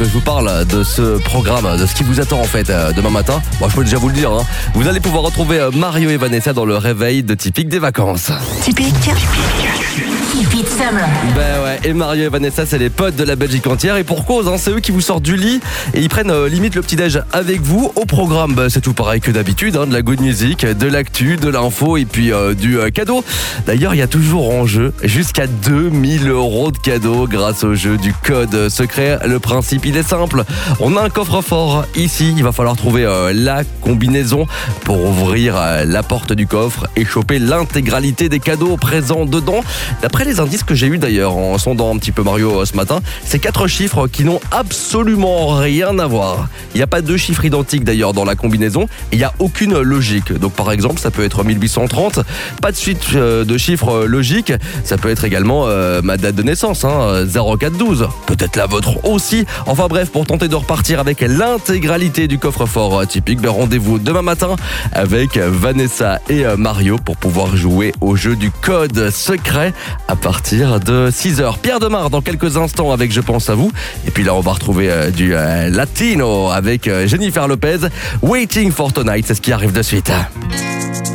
que je vous parle de ce programme, de ce qui vous attend en fait demain matin. Bon, je peux déjà vous le dire, hein. Vous allez pouvoir retrouver Mario et Vanessa dans le réveil de Typique des vacances. Typique Summer. Ben ouais, et Mario et Vanessa, c'est les potes de la Belgique entière. Et pour cause, hein, c'est eux qui vous sortent du lit et ils prennent limite le petit-déj avec vous. Au programme, c'est tout pareil que d'habitude, hein, de la good music, de l'actu, de l'info et puis du cadeau. D'ailleurs, il y a toujours en jeu jusqu'à 2000 € de cadeaux grâce au jeu du code secret. Le principe, il est simple. On a un coffre-fort ici. Il va falloir trouver la combinaison pour ouvrir la porte du coffre et choper l'intégralité des cadeaux présents dedans. D'après les indices que j'ai eu d'ailleurs en sondant un petit peu Mario ce matin, c'est 4 chiffres qui n'ont absolument rien à voir. Il n'y a pas 2 chiffres identiques d'ailleurs dans la combinaison et il n'y a aucune logique. Donc par exemple, ça peut être 1830, pas de suite de chiffres logiques. Ça peut être également ma date de naissance, 0412. Peut-être la vôtre aussi. Enfin bref, pour tenter de repartir avec l'intégralité du coffre-fort typique, rendez-vous demain matin avec Vanessa et Mario pour pouvoir jouer au jeu du code secret à partir de 6h. Pierre Demar dans quelques instants avec Je pense à vous. Et puis là, on va retrouver du latino avec Jennifer Lopez. Waiting for Tonight, c'est ce qui arrive de suite.